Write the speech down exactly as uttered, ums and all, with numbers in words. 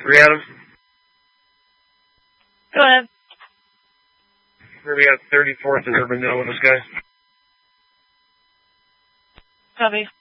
Three Adams. Go ahead. We got thirty-fourth and Urban Mill with us, guys. Copy.